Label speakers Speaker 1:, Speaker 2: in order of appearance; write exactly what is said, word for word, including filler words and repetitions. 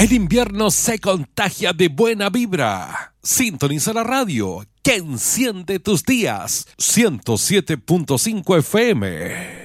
Speaker 1: El invierno se contagia de buena vibra. Sintoniza la radio que enciende tus días. ciento siete punto cinco F M.